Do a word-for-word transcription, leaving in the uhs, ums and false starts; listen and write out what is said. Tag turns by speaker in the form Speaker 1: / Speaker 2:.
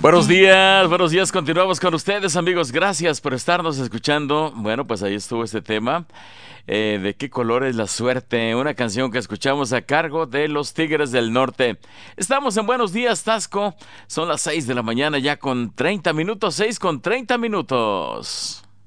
Speaker 1: Buenos días, buenos días, continuamos con ustedes, amigos, gracias por estarnos escuchando. Bueno, pues ahí estuvo este tema, eh, ¿de qué color es la suerte? Una canción que escuchamos a cargo de los Tigres del Norte. Estamos en Buenos Días, Tasco, son las seis de la mañana ya con treinta minutos, seis con treinta minutos.